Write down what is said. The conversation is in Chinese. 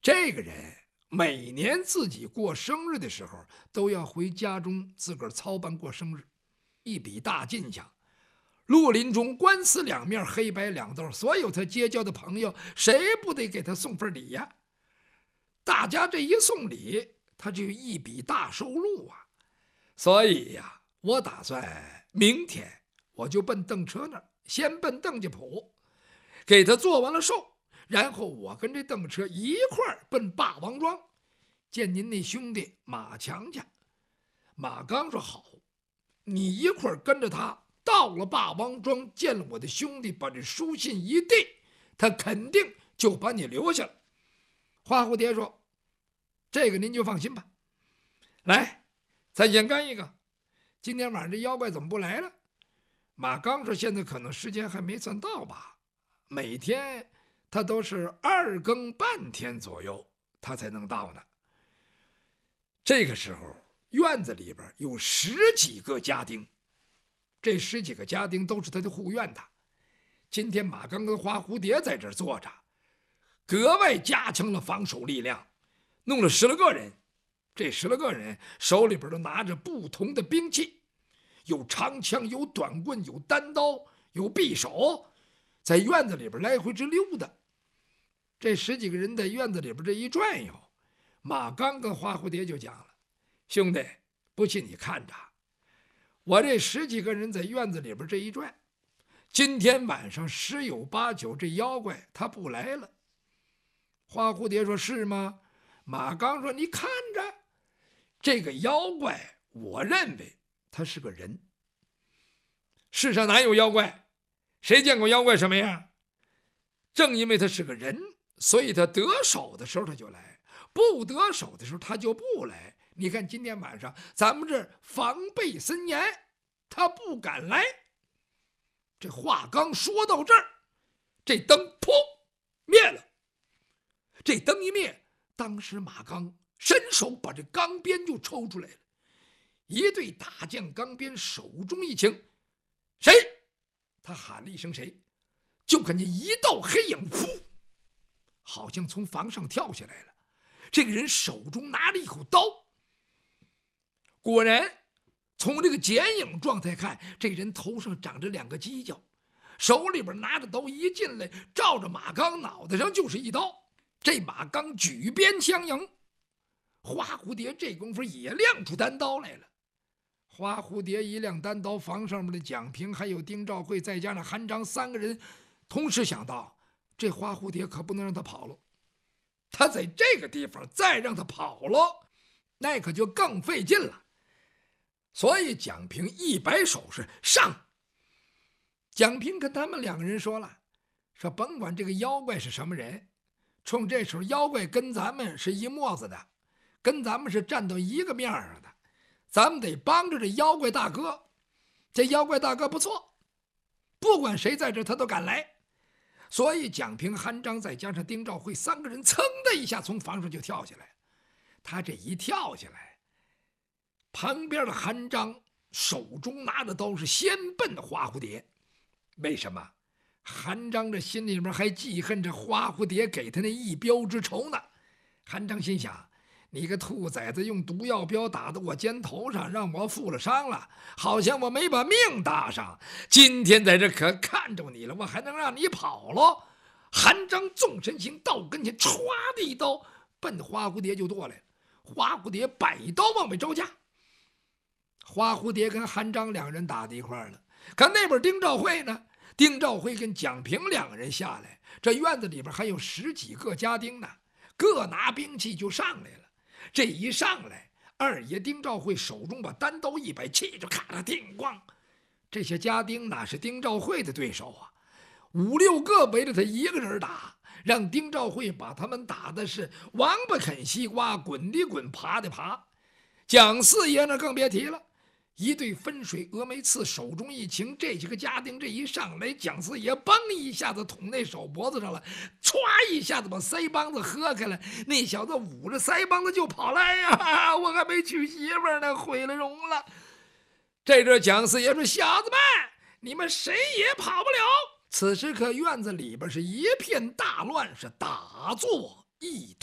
这个人每年自己过生日的时候，都要回家中自个儿操办过生日，一笔大进项。绿林中官司两面，黑白两道，所有他结交的朋友，谁不得给他送份礼呀？大家这一送礼，他就一笔大收入啊。所以呀，我打算明天我就奔邓车那儿，先奔邓家铺，给他做完了寿，然后我跟这邓车一块儿奔霸王庄，见您那兄弟马强去。马刚说好，你一块儿跟着他到了霸王庄，见了我的兄弟，把这书信一递，他肯定就把你留下了。花蝴蝶说：“这个您就放心吧。来，咱先干一个。今天晚上这妖怪怎么不来了？”马刚说：“现在可能时间还没算到吧，每天他都是2更半天左右，他才能到呢。”这个时候，院子里边有10几个家丁，这10几个家丁都是他的护院的。今天马刚跟花蝴蝶在这儿坐着，格外加强了防守力量，弄了10来个人。这10来个人手里边都拿着不同的兵器，有长枪，有短棍，有单刀，有匕首，在院子里边来回直溜达。这10几个人在院子里边这一转悠，马刚跟花蝴蝶就讲了：“兄弟，不信你看着，我这10几个人在院子里边这一转，今天晚上10有8九这妖怪他不来了。”花蝴蝶说：“是吗？”马刚说：“你看着，这个妖怪，我认为他是个人。世上哪有妖怪？谁见过妖怪什么样？正因为他是个人，所以他得手的时候他就来，不得手的时候他就不来。你看今天晚上咱们这防备森严，他不敢来。”这话刚说到这儿，这灯噗灭了。这灯一灭，当时马刚伸手把这钢鞭就抽出来了。一队大将钢鞭手中一擎，谁？他喊了一声谁，就看见一道黑影，噗，好像从房上跳下来了。这个人手中拿着一口刀，果然从这个剪影状态看，这人头上长着2个犄角，手里边拿着刀一进来，照着马刚脑袋上就是一刀。这马刚举鞭相迎，花蝴蝶这功夫也亮出单刀来了。花蝴蝶一亮单刀，房上面的蒋平还有丁兆会再加上韩章3个人同时想到，这花蝴蝶可不能让他跑了。他在这个地方再让他跑了，那可就更费劲了。所以蒋平一摆手是上。蒋平跟他们2个人说了，说甭管这个妖怪是什么人，冲这时候妖怪跟咱们是一模子的，跟咱们是站到一个面上的，咱们得帮着这妖怪大哥。这妖怪大哥不错，不管谁在这他都敢来。所以蒋平、韩章再加上丁兆会3个人噌的一下从房上就跳下来。他这一跳下来，旁边的韩章手中拿着刀是先奔花蝴蝶。为什么？韩章这心里面还记恨着花蝴蝶给他那一镖之仇呢。韩章心想，你个兔崽子，用毒药镖打到我肩头上，让我负了伤了，好像我没把命搭上。今天在这可看着你了，我还能让你跑了？韩章纵身行到跟前，歘的一刀奔花蝴蝶就剁来了。花蝴蝶摆刀往外招架，花蝴蝶跟韩章2人打在一块儿了。可那边丁兆会呢？丁兆会跟蒋平2个人下来，这院子里边还有10几个家丁呢，各拿兵器就上来了。这一上来，二爷丁兆会手中把单刀一摆，气着咔啦叮咣。这些家丁哪是丁兆会的对手啊？5、6个围着他一个人打，让丁兆会把他们打的是王八啃西瓜，滚的滚，爬的爬。蒋四爷那更别提了，一对分水峨眉刺手中一擎，这几个家丁这一上来，蒋四爷嘣一下子捅那手脖子上了，歘一下子把腮帮子喝开了。那小子捂着腮帮子就跑来呀，我还没娶媳妇呢，毁了容了。这阵蒋四爷说：“小子们，你们谁也跑不了。”此时可院子里边是一片大乱，是打作一团。